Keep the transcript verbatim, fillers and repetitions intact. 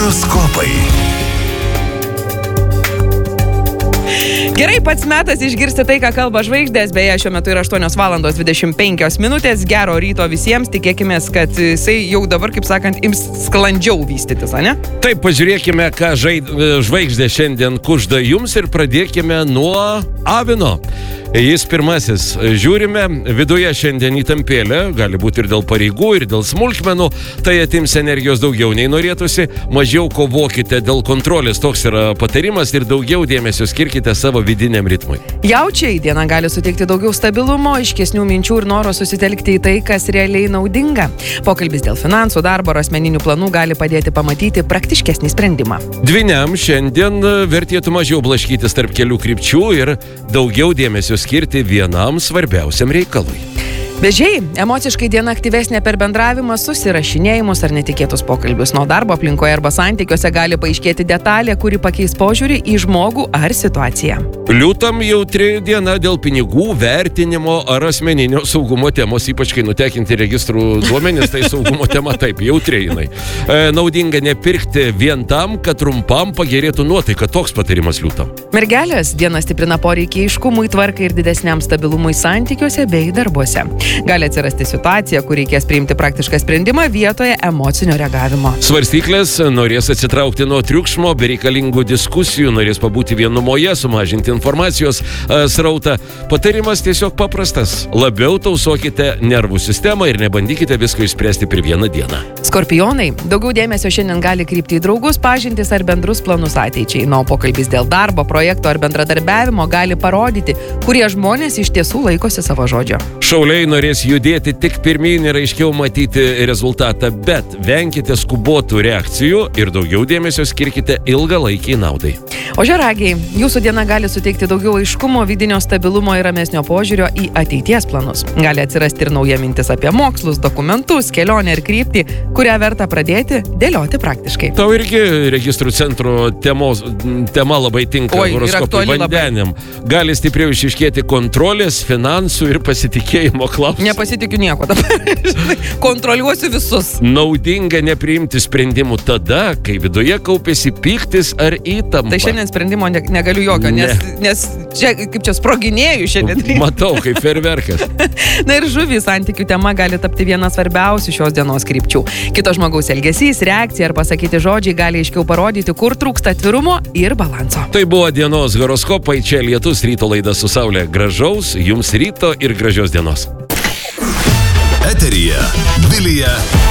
Horoskopai. Gerai, pats metas išgirsti tai, ką kalba žvaigždės. Beje, šiuo metu yra aštuonios valandos dvidešimt penkios minutės. Gero ryto visiems. Tikėkime, kad jisai jau dabar, kaip sakant, ims sklandžiau vystytis, ane? Taip, pažiūrėkime, ką žaid, žvaigždė šiandien kužda jums ir pradėkime nuo avino. Jis pirmasis. Žiūrime, viduje šiandien įtampėlė, gali būti ir dėl pareigų, ir dėl smulkmenų, tai atims energijos daugiau nei norėtųsi, mažiau kovokite dėl kontrolės, toks yra patarimas, ir daugiau dėmesio skirkite savo vidiniam ritmui. Jaučiai diena gali suteikti daugiau stabilumo, aiškesnių minčių ir noro susitelkti į tai, kas realiai naudinga. Pokalbis dėl finansų, darbo ar asmeninių planų gali padėti pamatyti praktiškesnį sprendimą. Dvyniam šiandien vertėtų mažiau blaškytis tarp kelių krypčių ir daugiau dėmesio skirti vienam svarbiausiam reikalui. Vėžiai, emociškai diena aktyvesnė per bendravimą, susirašinėjimus ar netikėtus pokalbius. Nuo darbo aplinkoje arba santykiuose gali paaiškėti detalė, kuri pakeis požiūrį į žmogų ar situaciją. Liūtam jautri diena dėl pinigų, vertinimo ar asmeninio saugumo temos, ypač kai nutekinti registrų duomenys, tai saugumo tema taip, jautri jinai. E, naudinga nepirkti vien tam, kad trumpam pagerėtų nuotaika, toks patarimas liūtam. Mergelės, diena stiprina poreikį aiškumui, tvarkai ir didesniam stabilumui santykiuose bei darbuose. Gali atsirasti situacija, kur reikės priimti praktišką sprendimą vietoje emocinio reagavimo. Svarstyklės norės atsitraukti nuo triukšmo, bereikalingų diskusijų, norės pabūti vienumoje, sumažinti informacijos a, srautą. Patarimas tiesiog paprastas. Labiau tausokite nervų sistemą ir nebandykite visko išspręsti per vieną dieną. Skorpionai, daugiau dėmesio šiandien gali krypti į draugus, pažintis ar bendrus planus ateičiai. Na, o pokalbis dėl darbo, projekto ar bendradarbiavimo gali parodyti, kurie žmonės iš tiesų laikosi savo žodžio. Šauliai norės judėti tik pirmyn ir aiškiau matyti rezultatą, bet venkite skubotų reakcijų ir daugiau dėmesio skirkite ilgalaikiai naudai. Ožiaragiai, jūsų diena gali suteikti daugiau aiškumo, vidinio stabilumo ir ramesnio požiūrio į ateities planus. Gali atsirasti ir nauja mintis apie mokslus, dokumentus, kelionę ir kryptį, kurią verta pradėti dėlioti praktiškai. Tau irgi registrų centro temos, tema labai tinka. Oi, horoskopui vandeniam. Gali stipriau išiškėti kontrolės, finansų ir pasitikėjimo klausimus. Nepasitikiu nieko dabar. Kontroliuosiu visus. Naudinga nepriimti sprendimų tada, kai viduje kaupėsi pyktis ar įtampa. Tai šiandien sprendimo ne, negaliu jokio, Ne. nes, nes čia, kaip čia sproginėjų šiandien. Matau, kaip fejerverkas. Na ir žuvį santykių tema gali tapti viena svarbiausių šios dienos krypčių. Kito žmogaus elgesys, reakcija ar pasakyti žodžiai gali aiškiau parodyti, kur trūksta atvirumo ir balanso. Tai buvo dienos horoskopai, čia lietus, ryto laida su Saulė. Gražaus jums ryto ir gražios dienos. Eteryje Vilija